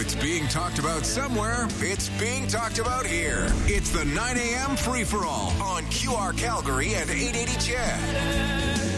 If it's being talked about somewhere, it's being talked about here. It's the 9 a.m. free-for-all on QR Calgary and 880 CHED.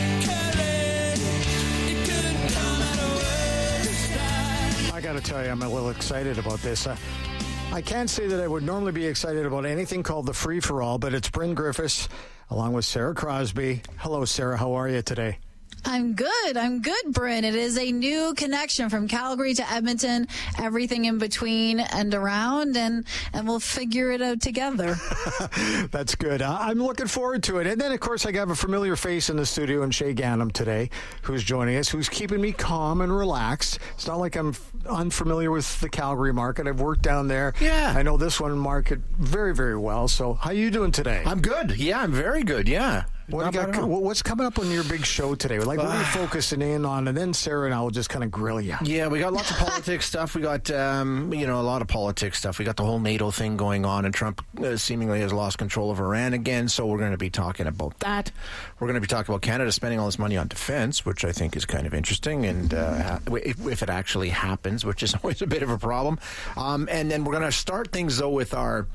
I got to tell you, I'm a little excited about this. I can't say that I would normally be excited about anything called the free-for-all, but it's Bryn Griffiths along with Sarah Crosby. Hello, Sarah. How are you today? I'm good, Bryn. It is a new connection from Calgary to Edmonton, everything in between and around, and we'll figure it out together. That's good. I'm looking forward to it. And then, of course, I have a familiar face in the studio in Shay Gannam today, who's joining us, who's keeping me calm and relaxed. It's not like I'm unfamiliar with the Calgary market. I've worked down there. Yeah. I know this one market very, very well. So how are you doing today? I'm good. Yeah, I'm very good. Yeah. What's coming up on your big show today? Like, what are you focusing in on? And then Sarah and I will just kind of grill you. Yeah, we got lots of politics stuff. We got, a lot of politics stuff. We got the whole NATO thing going on, and Trump seemingly has lost control of Iran again. So we're going to be talking about that. We're going to be talking about Canada spending all this money on defense, which I think is kind of interesting. And if it actually happens, which is always a bit of a problem. And then we're going to start things, though, with our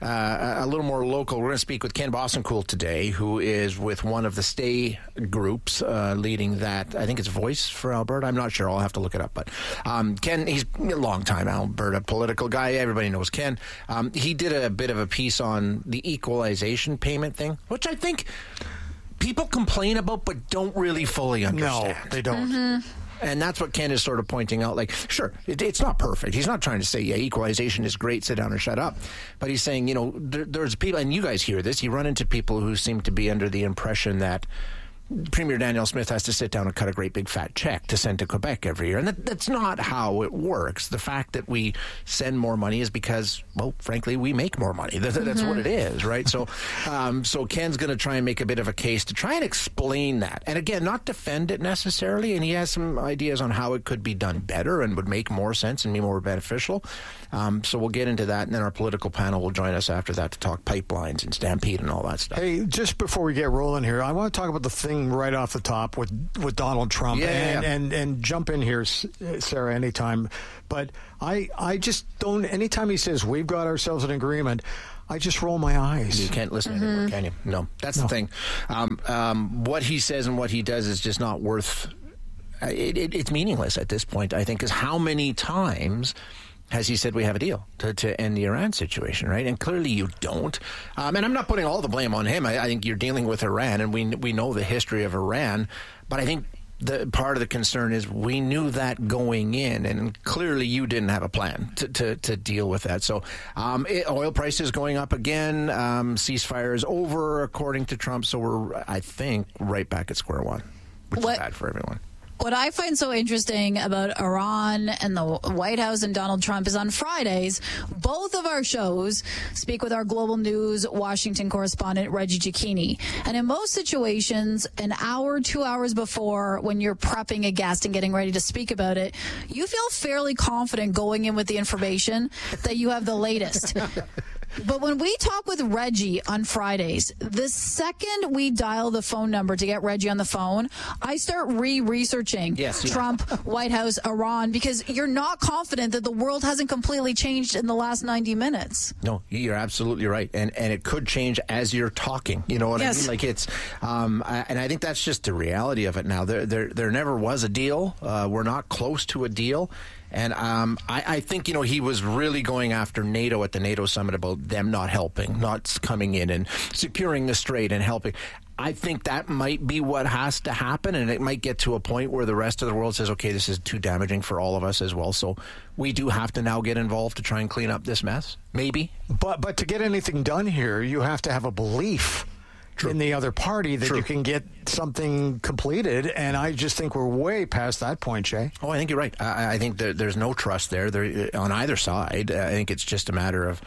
a little more local. We're going to speak with Ken Bossencool today, who is with one of the stay groups leading that. I think it's Voice for Alberta. I'm not sure. I'll have to look it up. But Ken, he's a long-time Alberta political guy. Everybody knows Ken. He did a bit of a piece on the equalization payment thing, which I think people complain about but don't really fully understand. No, they don't. Mm-hmm. And that's what Ken is sort of pointing out. Like, sure, it's not perfect. He's not trying to say, yeah, equalization is great, sit down or shut up. But he's saying, there's people, and you guys hear this, you run into people who seem to be under the impression that Premier Danielle Smith has to sit down and cut a great big fat check to send to Quebec every year. And that's not how it works. The fact that we send more money is because, well, frankly, we make more money. That's what it is, right? So Ken's going to try and make a bit of a case to try and explain that. And again, not defend it necessarily. And he has some ideas on how it could be done better and would make more sense and be more beneficial. So we'll get into that. And then our political panel will join us after that to talk pipelines and Stampede and all that stuff. Hey, just before we get rolling here, I want to talk about the thing right off the top with Donald Trump. And jump in here, Sarah, anytime. But I just don't, anytime he says we've got ourselves an agreement, I just roll my eyes. You can't listen anymore, can you? No, that's the thing. What he says and what he does is just not worth, it's meaningless at this point, I think, because how many times has he said we have a deal to end the Iran situation, right? And clearly you don't. And I'm not putting all the blame on him. I think you're dealing with Iran, and we know the history of Iran. But I think the part of the concern is we knew that going in, and clearly you didn't have a plan to deal with that. So oil prices going up again. Ceasefire is over, according to Trump. So we're, I think, right back at square one, which is bad for everyone. What I find so interesting about Iran and the White House and Donald Trump is on Fridays, both of our shows speak with our Global News Washington correspondent, Reggie Cicchini. And in most situations, an hour, 2 hours before, when you're prepping a guest and getting ready to speak about it, you feel fairly confident going in with the information that you have the latest. But when we talk with Reggie on Fridays, the second we dial the phone number to get Reggie on the phone, I start researching Trump, White House, Iran, because you're not confident that the world hasn't completely changed in the last 90 minutes. No, you're absolutely right. And it could change as you're talking. You know what I mean? Like it's, and I think that's just the reality of it now. There never was a deal. We're not close to a deal. And I think, he was really going after NATO at the NATO summit about them not helping, not coming in and securing the strait and helping. I think that might be what has to happen, and it might get to a point where the rest of the world says, okay, this is too damaging for all of us as well. So we do have to now get involved to try and clean up this mess, maybe. But to get anything done here, you have to have a belief in the other party that you can get something completed, and I just think we're way past that point, Shay. Oh, I think you're right. I think there's no trust there on either side. I think it's just a matter of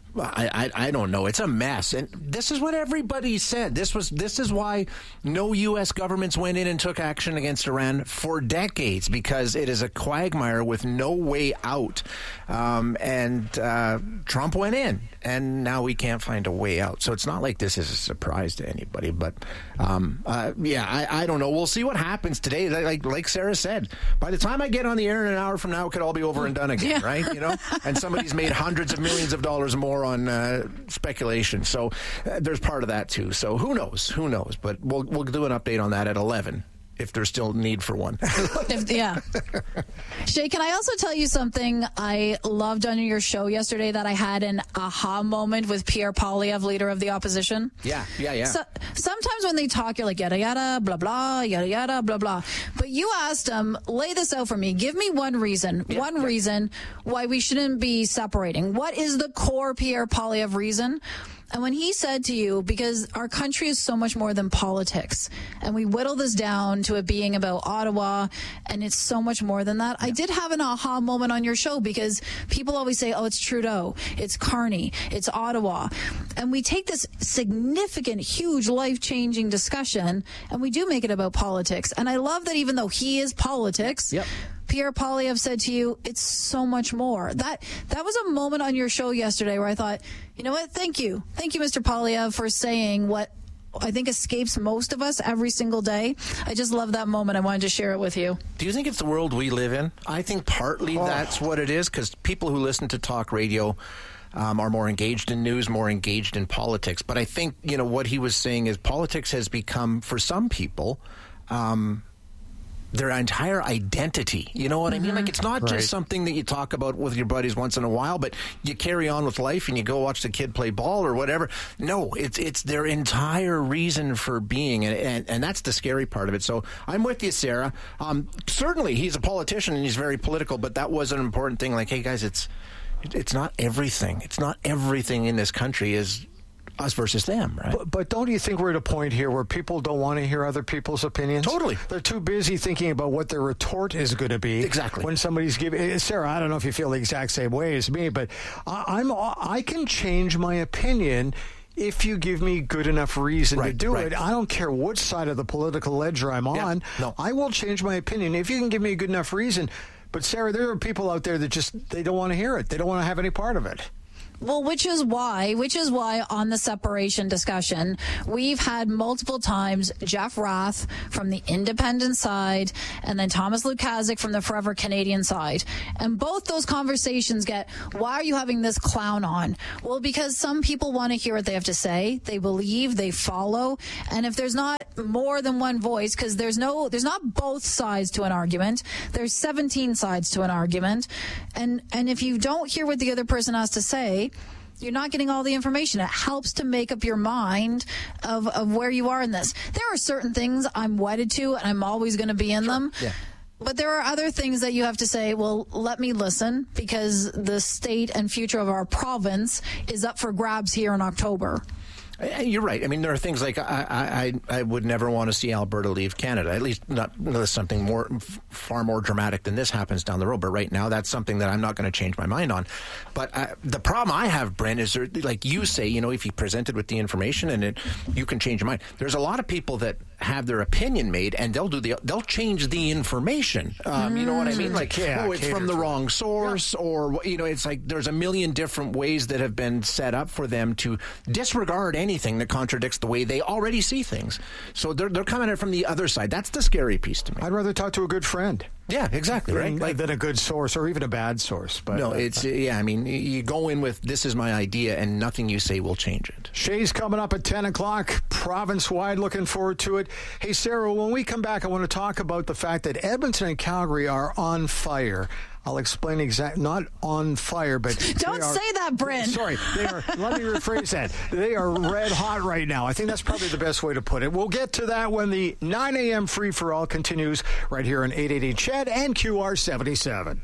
I don't know. It's a mess, and this is what everybody said. This is why no U.S. governments went in and took action against Iran for decades, because it is a quagmire with no way out. And Trump went in, and now we can't find a way out. So it's not like this is a surprise to to anybody. But, I don't know. We'll see what happens today. Like Sarah said, by the time I get on the air in an hour from now, it could all be over and done again, right? And somebody's made hundreds of millions of dollars more on speculation. So there's part of that, too. So who knows? But we'll do an update on that at 11. If there's still need for one. Shay, can I also tell you something I loved on your show yesterday, that I had an aha moment with Pierre Poilievre, leader of the opposition? Yeah. So, sometimes when they talk, you're like, yada, yada, blah, blah, yada, yada, blah, blah. But you asked him, lay this out for me. Give me one reason why we shouldn't be separating. What is the core Pierre Poilievre reason? And when he said to you, because our country is so much more than politics, and we whittle this down to it being about Ottawa, and it's so much more than that, I did have an aha moment on your show, because people always say, oh, it's Trudeau, it's Carney, it's Ottawa. And we take this significant, huge, life-changing discussion, and we do make it about politics. And I love that even though he is politics, Pierre Poilievre said to you, it's so much more. That was a moment on your show yesterday where I thought, you know what? Thank you, Mr. Poilievre, for saying what I think escapes most of us every single day. I just love that moment. I wanted to share it with you. Do you think it's the world we live in? I think partly that's what it is, because people who listen to talk radio are more engaged in news, more engaged in politics. But I think, what he was saying is politics has become, for some people, their entire identity. You know what I mean? Like, it's not just something that you talk about with your buddies once in a while, but you carry on with life and you go watch the kid play ball or whatever. No, it's their entire reason for being, and that's the scary part of it. So I'm with you, Sarah. Certainly, he's a politician and he's very political, but that was an important thing. Like, hey, guys, it's not everything. It's not everything in this country is us versus them, right? But don't you think we're at a point here where people don't want to hear other people's opinions? Totally. They're too busy thinking about what their retort is going to be. Exactly. When somebody's giving... Sarah, I don't know if you feel the exact same way as me, but I can change my opinion if you give me good enough reason to do it. I don't care which side of the political ledger I'm on. No. I will change my opinion if you can give me a good enough reason. But, Sarah, there are people out there that they don't want to hear it. They don't want to have any part of it. Well, which is why on the separation discussion, we've had multiple times Jeff Rath from the independent side and then Thomas Lukasik from the Forever Canadian side. And both those conversations get, why are you having this clown on? Well, because some people want to hear what they have to say. They believe, they follow. And if there's not more than one voice, because there's not both sides to an argument, there's 17 sides to an argument. And if you don't hear what the other person has to say, you're not getting all the information. It helps to make up your mind of where you are in this. There are certain things I'm wedded to, and I'm always going to be in them. Yeah. But there are other things that you have to say, well, let me listen, because the state and future of our province is up for grabs here in October. You're right. I mean, there are things like I would never want to see Alberta leave Canada, at least not unless something far more dramatic than this happens down the road. But right now, that's something that I'm not going to change my mind on. But the problem I have, Brent, is like you say, if you presented with the information and you can change your mind. There's a lot of people that have their opinion made and they'll change the information. You know what I mean? Like, it's from the wrong source, or it's like there's a million different ways that have been set up for them to disregard anything that contradicts the way they already see things. So they're coming at it from the other side. That's the scary piece to me. I'd rather talk to a good friend. Yeah, exactly, right? Than a good source or even a bad source. But no, I mean, you go in with, this is my idea, and nothing you say will change it. Shay's coming up at 10 o'clock, province-wide, looking forward to it. Hey, Sarah, when we come back, I want to talk about the fact that Edmonton and Calgary are on fire. I'll explain not on fire, but... Don't say that, Brent. Sorry, they are, let me rephrase that. They are red hot right now. I think that's probably the best way to put it. We'll get to that when the 9 a.m. free-for-all continues right here on 880 CHED and QR77.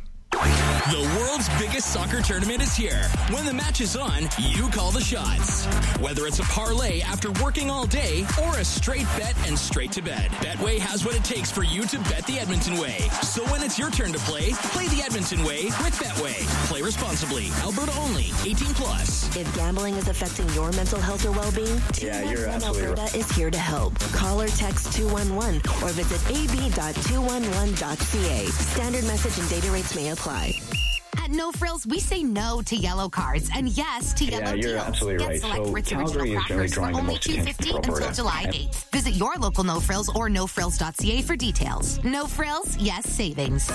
The world's biggest soccer tournament is here. When the match is on, you call the shots. Whether it's a parlay after working all day or a straight bet and straight to bed, Betway has what it takes for you to bet the Edmonton way. So when it's your turn to play the Edmonton way with Betway. Play responsibly. Alberta only. 18 plus. If gambling is affecting your mental health or well-being, 211 Alberta is here to help. Call or text 211 or visit ab.211.ca. Standard message and data rates may apply. At At No Frills, we say no to yellow cards and yes to yellow deals. Yeah, you're absolutely right. Get select So Ritz Calgary Original is generally crackers for drawing the only most attention $2.50 for until Alberta. July 8th. Visit your local No Frills or nofrills.ca for details. No Frills, yes savings.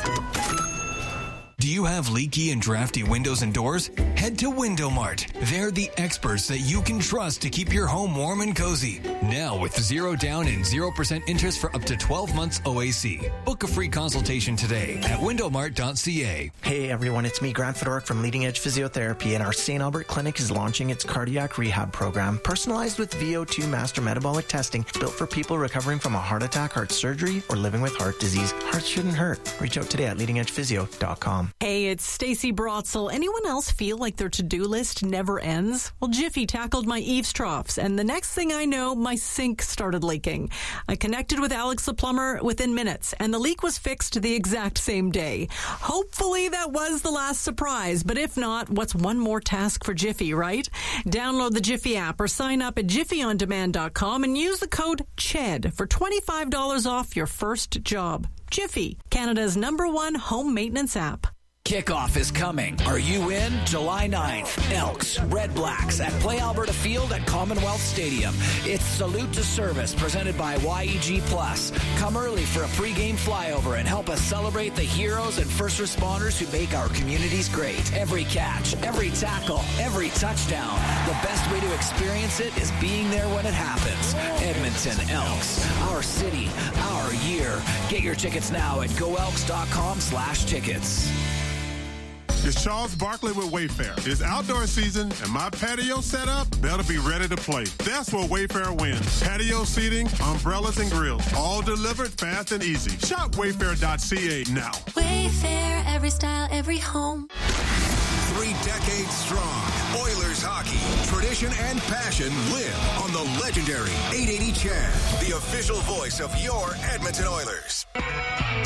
Do you have leaky and drafty windows and doors? Head to Window Mart. They're the experts that you can trust to keep your home warm and cozy. Now with 0 down and 0% interest for up to 12 months OAC. Book a free consultation today at windowmart.ca. Hey everyone, it's me, Grant Fedoruk from Leading Edge Physiotherapy, and our St. Albert Clinic is launching its cardiac rehab program, personalized with VO2 master metabolic testing. It's built for people recovering from a heart attack, heart surgery, or living with heart disease. Hearts shouldn't hurt. Reach out today at leadingedgephysio.com. Hey, it's Stacey Brotzel. Anyone else feel like their to-do list never ends? Well, Jiffy tackled my eaves troughs, and the next thing I know, my sink started leaking. I connected with Alex the plumber within minutes, and the leak was fixed the exact same day. Hopefully that was the last surprise, but if not, what's one more task for Jiffy, right? Download the Jiffy app or sign up at jiffyondemand.com and use the code CHED for $25 off your first job. Jiffy, Canada's #1 home maintenance app. Kickoff is coming. Are you in? July 9th. Elks, Red Blacks at Play Alberta Field at Commonwealth Stadium. It's Salute to Service presented by YEG Plus. Come early for a pregame flyover and help us celebrate the heroes and first responders who make our communities great. Every catch, every tackle, every touchdown. The best way to experience it is being there when it happens. Edmonton Elks. Our city, our year. Get your tickets now at goelks.com/tickets. It's Charles Barkley with Wayfair. It's outdoor season, and my patio setup better be ready to play. That's where Wayfair wins. Patio seating, umbrellas, and grills. All delivered fast and easy. Shop wayfair.ca now. Wayfair, every style, every home. 3 decades strong. Oilers hockey. Tradition and passion live on the legendary 880 CHED, the official voice of your Edmonton Oilers.